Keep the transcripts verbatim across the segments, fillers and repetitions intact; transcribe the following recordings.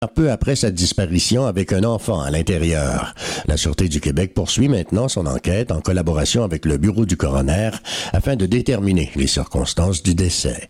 peu après sa disparition avec un enfant à l'intérieur. La Sûreté du Québec poursuit maintenant son enquête en collaboration avec le bureau du coroner afin de déterminer les circonstances du décès.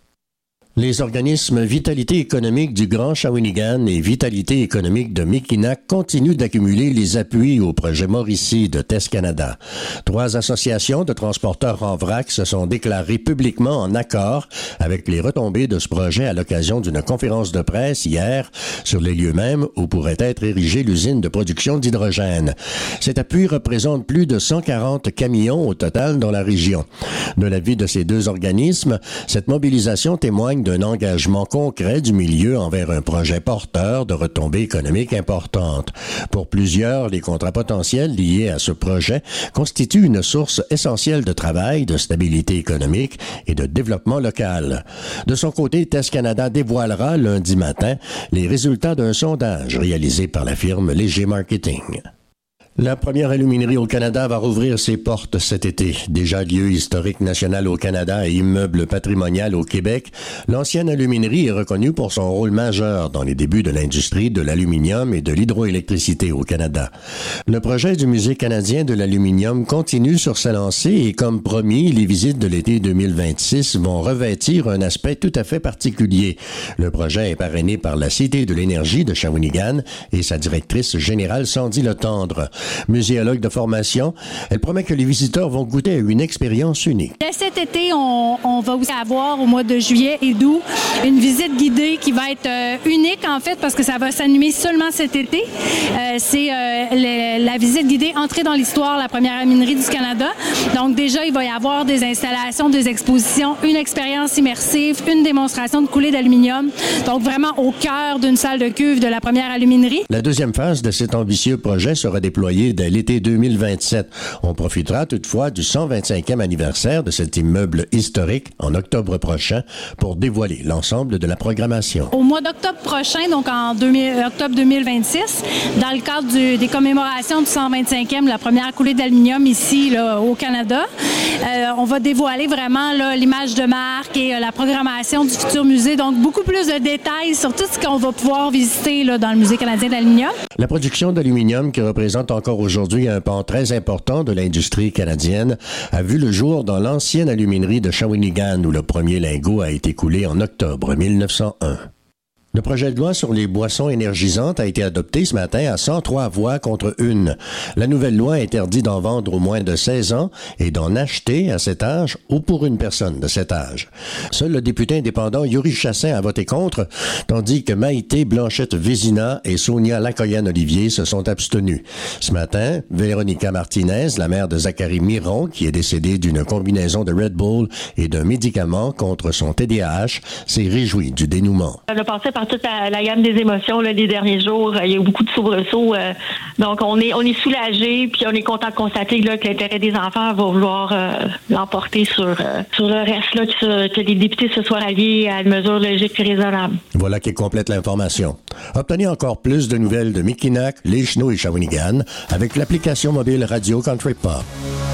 Les organismes Vitalité économique du Grand Shawinigan et Vitalité économique de Mikinak continuent d'accumuler les appuis au projet Mauricie de T E S Canada. Trois associations de transporteurs en vrac se sont déclarées publiquement en accord avec les retombées de ce projet à l'occasion d'une conférence de presse hier sur les lieux mêmes où pourrait être érigée l'usine de production d'hydrogène. Cet appui représente plus de cent quarante camions au total dans la région. De l'avis de ces deux organismes, cette mobilisation témoigne d'un engagement concret du milieu envers un projet porteur de retombées économiques importantes. Pour plusieurs, les contrats potentiels liés à ce projet constituent une source essentielle de travail, de stabilité économique et de développement local. De son côté, T E S Canada dévoilera lundi matin les résultats d'un sondage réalisé par la firme Léger Marketing. La première aluminerie au Canada va rouvrir ses portes cet été. Déjà lieu historique national au Canada et immeuble patrimonial au Québec, l'ancienne aluminerie est reconnue pour son rôle majeur dans les débuts de l'industrie de l'aluminium et de l'hydroélectricité au Canada. Le projet du Musée canadien de l'aluminium continue sur sa lancée et comme promis, les visites de l'été deux mille vingt-six vont revêtir un aspect tout à fait particulier. Le projet est parrainé par la Cité de l'énergie de Shawinigan et sa directrice générale Sandy Letendre. Muséologue de formation, elle promet que les visiteurs vont goûter à une expérience unique. Cet été, on, on va aussi avoir au mois de juillet et d'août une visite guidée qui va être euh, unique en fait parce que ça va s'animer seulement cet été. Euh, c'est euh, le, la visite guidée Entrée dans l'histoire, la première aluminerie du Canada. Donc déjà, il va y avoir des installations, des expositions, une expérience immersive, une démonstration de coulée d'aluminium. Donc vraiment au cœur d'une salle de cuve de la première aluminerie. La deuxième phase de cet ambitieux projet sera déployée dès l'été deux mille vingt-sept. On profitera toutefois du cent vingt-cinquième anniversaire de cet immeuble historique en octobre prochain pour dévoiler l'ensemble de la programmation. Au mois d'octobre prochain, donc en deux mille, octobre deux mille vingt-six, dans le cadre du, des commémorations du cent vingt-cinquième, la première coulée d'aluminium ici là, au Canada, euh, on va dévoiler vraiment là, l'image de marque et euh, la programmation du futur musée. Donc beaucoup plus de détails sur tout ce qu'on va pouvoir visiter là, dans le Musée canadien d'aluminium. La production d'aluminium qui représente encore aujourd'hui un pan très important de l'industrie canadienne a vu le jour dans l'ancienne aluminerie de Shawinigan où le premier lingot a été coulé en octobre mille neuf cent un. Le projet de loi sur les boissons énergisantes a été adopté ce matin à cent trois voix contre une. La nouvelle loi interdit d'en vendre au moins de seize ans et d'en acheter à cet âge ou pour une personne de cet âge. Seul le député indépendant Yuri Chassin a voté contre, tandis que Maïté Blanchette-Vézina et Sonia Lacoyane-Olivier se sont abstenus. Ce matin, Véronica Martinez, la mère de Zachary Miron, qui est décédée d'une combinaison de Red Bull et d'un médicament contre son T D A H, s'est réjouie du dénouement. Toute la, la gamme des émotions là, les derniers jours. Il y a eu beaucoup de soubresauts. Euh, donc, on est on est soulagés, puis on est content de constater là, que l'intérêt des enfants va vouloir euh, l'emporter sur, euh, sur le reste, là, que, que les députés se soient ralliés à une mesure logique et raisonnable. Voilà qui complète l'information. Obtenez encore plus de nouvelles de Mikinak, les Chenaux et Shawinigan avec l'application mobile Radio Country Pop.